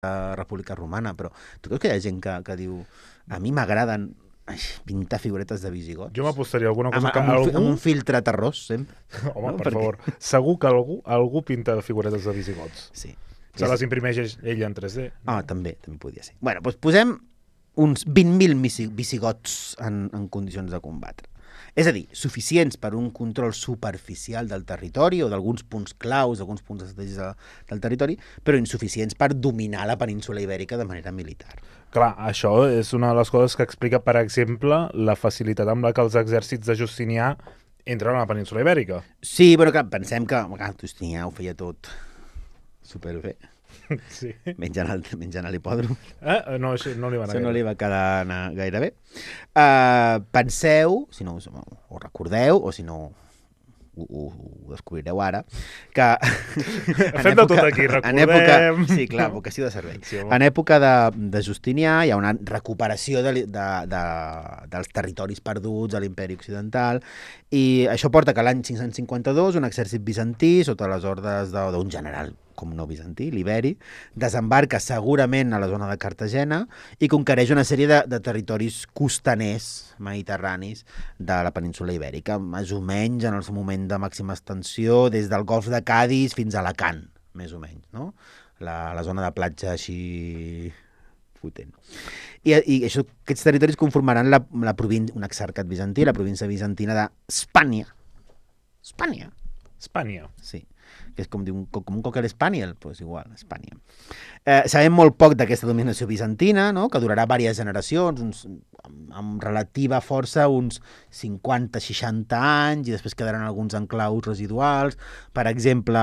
República Romana, però tu creus que hi ha gent que diu a mi m'agraden pintar figuretes de visigots? Jo m'apostaria alguna cosa que amb un filtre terrós, sempre. Home, no? per favor. Segur que algú pinta figuretes de visigots. Sí. Se les imprimeix ell en 3D. També podria ser. Bueno, doncs posem uns 20.000 visigots en condicions de combatre. És a dir, suficients per un control superficial del territori o d'alguns punts claus, alguns punts estratègics del territori, però insuficients per dominar la península ibèrica de manera militar. Clar, això és una de les coses que explica, per exemple, la facilitat amb la que els exèrcits de Justinià entren a la península ibèrica. Sí, però clar, pensem que Justinià ho feia tot superbé. Sí. Menjant a l'hipòdrom. No, això no li va anar Això no li va quedar gaire bé. Penseu, si no ho recordeu, o si no ho descobrireu ara, que fem de tot aquí, recordem. Sí, clar, vocació de servei. Sí, en època de Justinià hi ha una recuperació dels territoris perduts a l'imperi occidental, i això porta que l'any 552 un exèrcit bizantí, sota les ordres d'un general com no bizantí, l'Iberi, desembarca segurament a la zona de Cartagena i conquereix una sèrie de territoris costaners mediterranis de la península ibèrica, més o menys en el seu moment de màxima extensió, des del golf de Cadis fins a Alacant, més o menys, no? La zona de platja així potent. I aquests territoris conformaran la província, un exarcat bizantí, la província bizantina d'Espània. Espanya. Sí, que és com un cocker spaniel, doncs igual, Espanya. Sabem molt poc d'aquesta dominació bizantina, no? Que durarà diverses generacions, amb relativa força uns 50-60 anys, i després quedaran alguns enclaus residuals. Per exemple,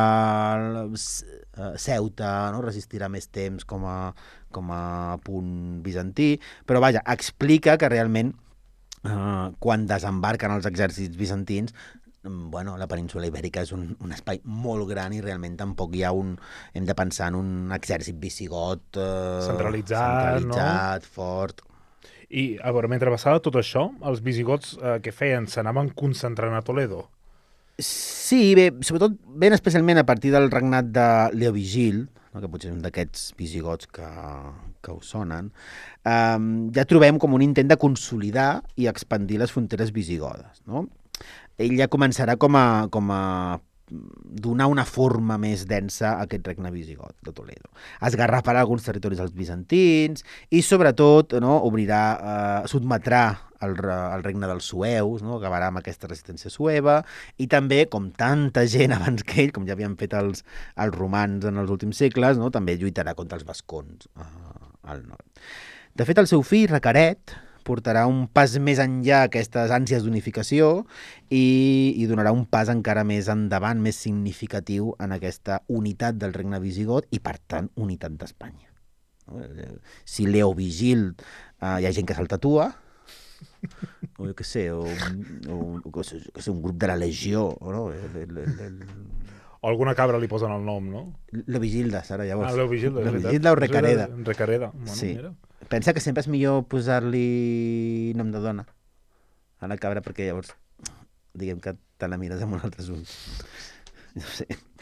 Ceuta, no? Resistirà més temps com a punt bizantí, però vaja, explica que realment quan desembarquen els exèrcits bizantins, la península ibèrica és un espai molt gran i realment tampoc hi ha hem de pensar en un exèrcit visigot centralitzat, fort. I, a veure, mentre passava tot això, els visigots què feien? S'anaven concentrant a Toledo? Sí, bé, sobretot ben especialment a partir del regnat de Leovigil, no, que potser és un d'aquests visigots que us sonen, ja trobem com un intent de consolidar i expandir les fronteres visigodes, no? Ell ja començarà com a donar una forma més densa a aquest regne visigot de Toledo. Esgarrafarà alguns territoris als bizantins i, sobretot, no, sotmetrà el regne dels sueus, no, acabarà amb aquesta resistència sueva, i també, com tanta gent abans que ell, com ja havien fet els romans en els últims segles, no, també lluitarà contra els vascons al nord. De fet, el seu fill, Recaret, portarà un pas més enllà aquestes ànsies d'unificació i donarà un pas encara més endavant, més significatiu en aquesta unitat del regne visigot i, per tant, unitat d'Espanya. Si Leovigil hi ha gent que se'l tatua, o jo què sé, o un grup de la Legió, no? O alguna cabra li posen el nom, no? Leovigilda, serà llavors. Leovigilda, és veritat. Leovigilda o Recareda. Recareda, bueno, sí. Mira. Pensa que sempre és millor posar-li nom de dona a la cabra, perquè llavors diguem que te la mires amb un altre ull. No sé.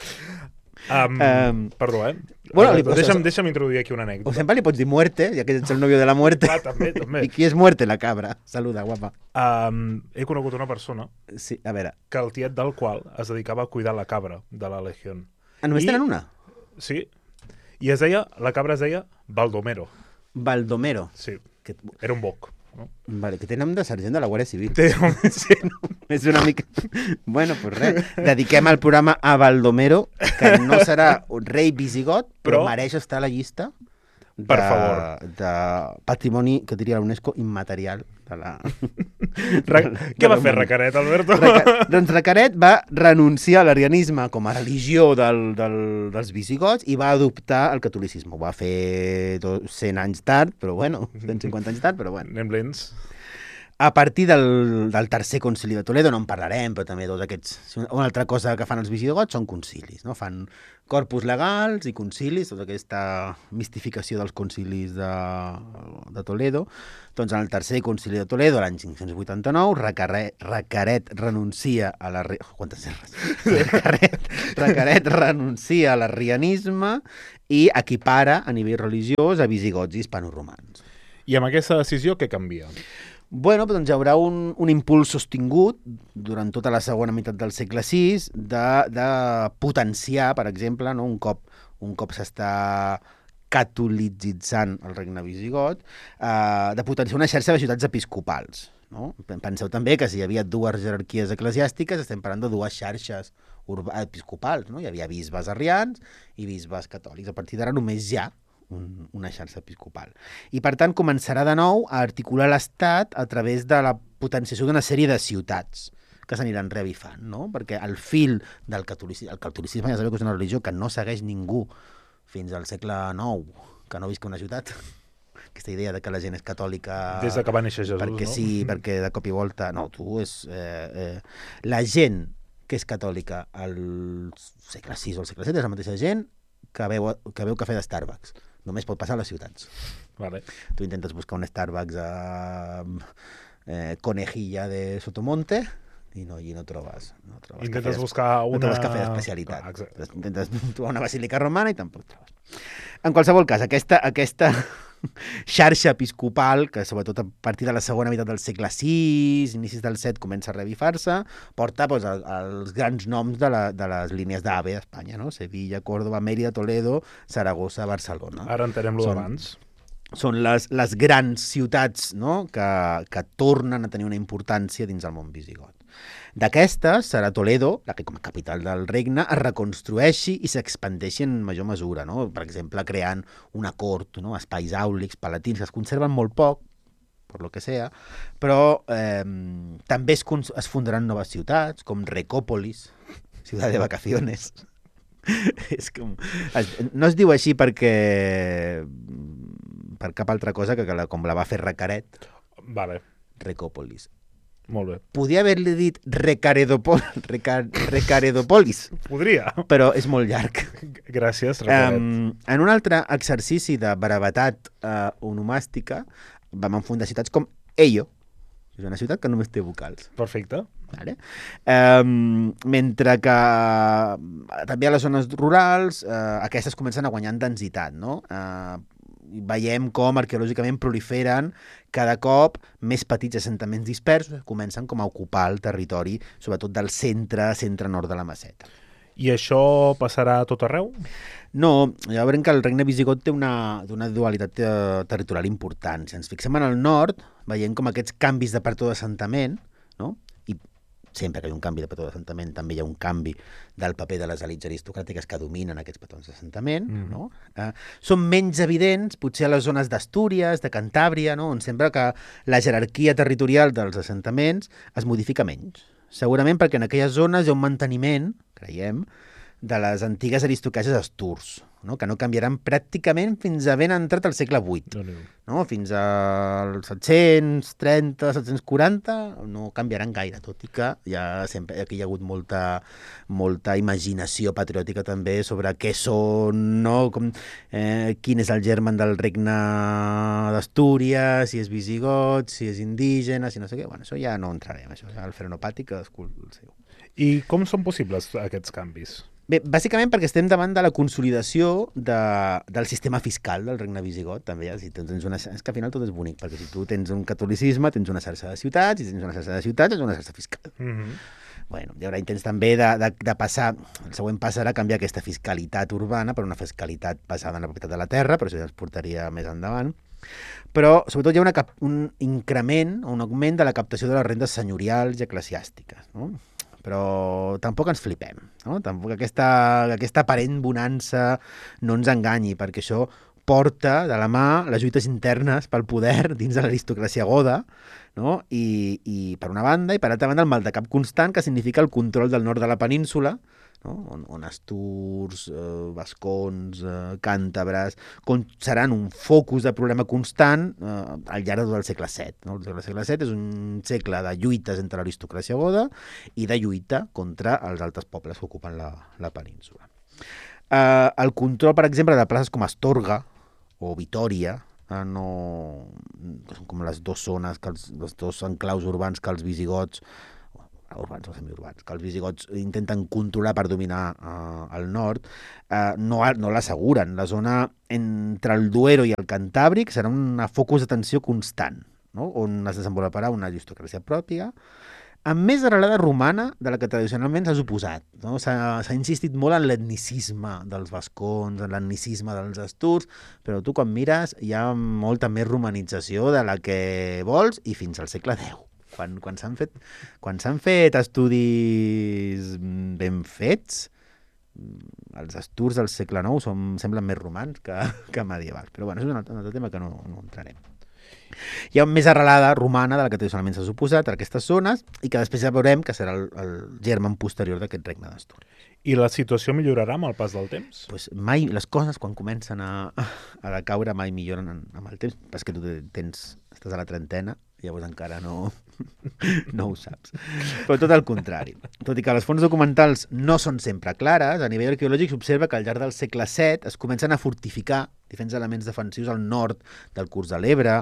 Perdó, deixa'm introduir aquí una anècdota. O sempre li pots dir muerte, ja que ets el novio de la muerte. També. I qui és muerte? La cabra. Saluda, guapa. He conegut una persona sí, a veure, que el tiet del qual es dedicava a cuidar la cabra de la Legión. Només tenen una? Sí. I la cabra es deia Baldomero. Baldomero. Sí, era un boc. No? Vale, que té nom de sergent de la Guàrdia Civil. Sí. És una mica... Bueno, pues res, dediquem el programa a Baldomero, que no serà un rei visigot, però mereix estar a la llista per favor, de patrimoni, que diria la UNESCO, immaterial de la... Què va fer Recaret, Alberto? Doncs Recaret va renunciar a l'arianisme com a religió dels visigots i va adoptar el catolicisme. Ho va fer 100 anys tard, però bueno, 150 anys tard, però bueno. Anem lents. A partir del tercer concili de Toledo, no en parlarem, però també tots aquests... Una altra cosa que fan els visigots són concilis, no? Fan corpus legals i concilis, tota aquesta mistificació dels concilis de Toledo. Doncs en el tercer concili de Toledo, l'any 589, Recaret renuncia a Recaret renuncia a l'arrianisme i equipara a nivell religiós a visigots i hispanoromans. I amb aquesta decisió què canvia? Bueno, doncs hi haurà un impuls sostingut durant tota la segona meitat del segle VI de potenciar, per exemple, no? un cop s'està catolitzant el regne visigot, de potenciar una xarxa de ciutats episcopals. No? Penseu també que si hi havia dues jerarquies eclesiàstiques, estem parlant de dues xarxes episcopals. No? Hi havia bisbes arrians i bisbes catòlics. A partir d'ara només hi ha una xarxa episcopal. I, per tant, començarà de nou a articular l'Estat a través de la potenciació d'una sèrie de ciutats que s'aniran revifant, no? Perquè el fil del catolicisme, el catolicisme ja sabeu que és una religió que no segueix ningú fins al segle IX, que no visca una ciutat. Aquesta idea de que la gent és catòlica... Des que va néixer Jesús, perquè no? sí, perquè de cop i volta... No, tu és... la gent que és catòlica al segle VI o al segle VII és la mateixa gent que veu cafè de Starbucks. Només pot passar a les ciutats. Vale. Tu intentes buscar un Starbucks a Conejilla de Sotomonte i no trobes. Intentes buscar una... No trobes cafè d'especialitat. Clar, intentes trobar una basílica romana i tampoc trobes. En qualsevol cas, aquesta xarxa episcopal, que sobretot a partir de la segona meitat del segle VI, inicis del VII, comença a revifar-se, porta doncs, els grans noms de les línies d'AVE a Espanya, no? Sevilla, Córdoba, Mérida, Toledo, Saragossa, Barcelona. Ara entenem-lo d'abans. Són les grans ciutats, no? que tornen a tenir una importància dins el món visigot. D'aquestes, serà Toledo, la que com a capital del regne es reconstrueixi i s'expandeixi en major mesura, no? Per exemple, creant una cort, no? Espais àulics, palatins, que es conserven molt poc, per lo que sea, però també es fundaran noves ciutats, com Recópolis, ciutat de vacaciones. És com... No es diu així per cap altra cosa que com la va fer Recaret. Vale. Recópolis. Molt bé. Podia haver-li dit Recaredopolis. Podria. Però és molt llarg. Gràcies, Recaret. En un altre exercici de brevetat onomàstica, vam enfundar ciutats com Ello. És una ciutat que només té vocals. Perfecte. Vale? Mentre que també a les zones rurals aquestes comencen a guanyar en densitat, no? Veiem com arqueològicament proliferen cada cop més petits assentaments dispersos, comencen com a ocupar el territori, sobretot del centre-nord de la Meseta. I això passarà a tot arreu? No, ja veurem que el regne visigot té una dualitat territorial important. Si ens fixem en el nord, veiem com aquests canvis de patró d'assentament, no? I sempre que hi ha un canvi de patró d'assentament també hi ha un canvi del paper de les elits aristocràtiques que dominen aquests patrons d'assentament, no? Són menys evidents, potser a les zones d'Astúries, de Cantàbria, no? On sembla que la jerarquia territorial dels assentaments es modifica menys. Segurament perquè en aquelles zones hi ha un manteniment, creiem, de les antigues aristocràcies asturs, no? Que no canviaran pràcticament fins a ben entrat al segle VIII. No? Fins als 730, 740 no canviaran gaire, tot i que sempre aquí hi ha hagut molta imaginació patriòtica també sobre què són, no? Quin és el germen del regne d'Astúries, si és visigot, si és indígena, si no sé què. Bueno, això ja no entrarem, això és el frenopàtic, cadascú el seu. I com són possibles aquests canvis? Bé, bàsicament perquè estem davant de la consolidació del sistema fiscal del regne visigot, també. És que al final tot és bonic, perquè si tu tens un catolicisme, tens una xarxa de ciutats, i si tens una xarxa de ciutats, tens una xarxa fiscal. Bueno, hi haurà intents també de passar, el següent pas serà canviar aquesta fiscalitat urbana per una fiscalitat basada en la propietat de la terra, però això ja es portaria més endavant. Però, sobretot, hi ha un increment, un augment de la captació de les rendes senyorials i eclesiàstiques, no? Però tampoc ens flipem, no? Tampoc aquesta aparent bonança no ens enganyi, perquè això porta de la mà les lluites internes pel poder dins de l'aristocràcia goda, no? I per una banda, i per altra banda el maldecap constant que significa el control del nord de la península, no? On asturs, vascons, càntabres seran un focus de problema constant al llarg de tot el segle VII. No? El segle VII és un segle de lluites entre l'aristocràcia goda i de lluita contra els altres pobles que ocupen la península. El control, per exemple, de places com Astorga o Vitòria, són com les dues zones, els dos enclaus urbans que els visigots, urbans o semiurbans, que els visigots intenten controlar per dominar el nord, no l'asseguren. La zona entre el Duero i el Cantàbric serà un focus d'atenció constant, no? On es desenvoluparà una aristocràcia pròpia, amb més arrelada romana de la que tradicionalment s'ha suposat. No? S'ha insistit molt en l'etnicisme dels vascons, en l'etnicisme dels asturs, però tu quan mires hi ha molta més romanització de la que vols i fins al segle X. Quan s'han fet estudis ben fets, els asturs del segle IX semblen més romans que medievals. Però bueno, és un altre tema que no entrarem. Hi ha més arrelada romana de la que tradicionalment s'ha suposat en aquestes zones i que després ja veurem que serà el germen posterior d'aquest regne d'Astur. I la situació millorarà amb el pas del temps? Pues mai, les coses quan comencen a decaure mai milloren amb el temps, perquè tu estàs a la trentena, llavors encara no ho saps. Però tot el contrari. Tot i que les fonts documentals no són sempre clares, a nivell arqueològic s'observa que al llarg del segle VII es comencen a fortificar diferents elements defensius al nord del curs de l'Ebre,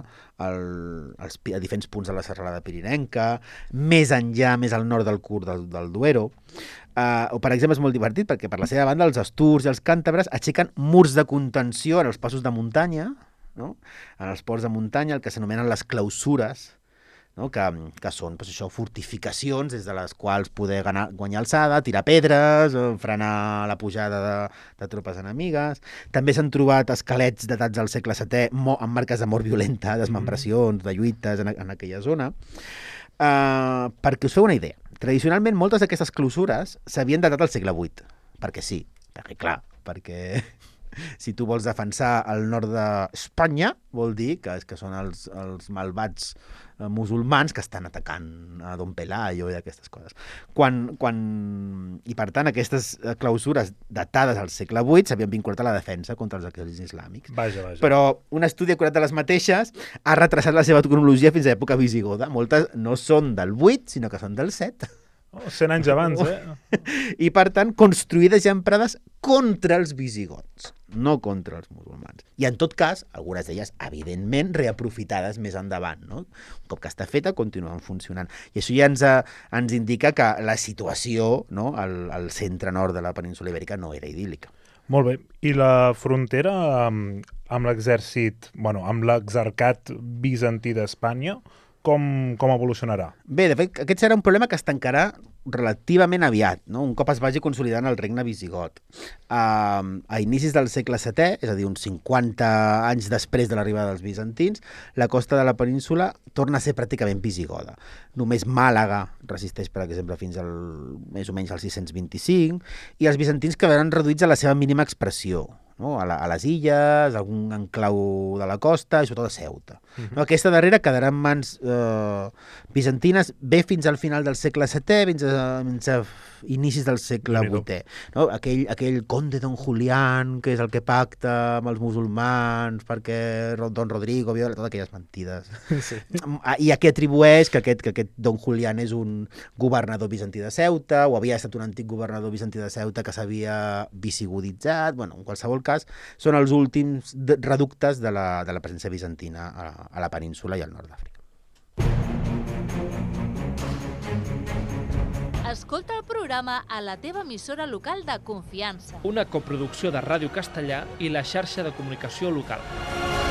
a diferents punts de la serralada pirinenca, més enllà, més al nord del curs del Duero. O, per exemple, és molt divertit perquè per la seva banda els asturs i els càntabres aixequen murs de contenció en els passos de muntanya, no? En els ports de muntanya, el que s'anomenen les clausures, no? Que són doncs, això, fortificacions des de les quals poder guanyar alçada, tirar pedres, frenar la pujada de tropes enemigues. També s'han trobat esquelets datats al segle VII amb marques de mort violenta, desmembracions, de lluites en aquella zona. Perquè us feu una idea, tradicionalment moltes d'aquestes clausures s'havien datat al segle VIII, perquè sí, perquè si tu vols defensar el nord d'Espanya, vol dir que són els malvats musulmans que estan atacant a Don Pelayo i aquestes coses. I per tant, aquestes clausures datades al segle VIII s'havien vinculat a la defensa contra els exèrcits islàmics. Vaja. Però un estudi acurat de les mateixes ha retrasat la seva cronologia fins a l'època visigoda. Moltes no són del VIII, sinó que són del VII. 100 anys abans, I, per tant, construïdes i emprades contra els visigots, no contra els musulmans. I, en tot cas, algunes d'elles, evidentment, reaprofitades més endavant, no? Un cop que està feta, continuen funcionant. I això ja ens indica que la situació, no, al centre-nord de la península Ibèrica no era idíl·lica. Molt bé. I la frontera amb l'exèrcit, amb l'exarcat bizantí d'Espanya, com evolucionarà? Bé, de fet, aquest serà un problema que es tancarà relativament aviat, no? Un cop es vagi consolidant el regne visigot. A inicis del segle VII, és a dir, uns 50 anys després de l'arribada dels bizantins, la costa de la península torna a ser pràcticament visigoda. Només Màlaga resisteix, per exemple, fins més o menys al 625, i els bizantins quedaran reduïts a la seva mínima expressió, no? A les illes, algun enclau de la costa i sobretot a Ceuta. No? Aquesta darrera quedarà en mans bizantines bé fins al final del segle VII, fins a inicis del segle VIII. No? Aquell conde Don Julián, que és el que pacta amb els musulmans perquè Don Rodrigo viola, totes aquelles mentides. Sí. I a què atribueix que aquest Don Julián és un governador bizantí de Ceuta, o havia estat un antic governador bizantí de Ceuta que s'havia visigoditzat. En qualsevol cas, són els últims reductes de la presència bizantina a la península i al nord d'Àfrica. Escolta el programa a la teva emissora local de confiança. Una coproducció de Ràdio Castellà i la xarxa de comunicació local.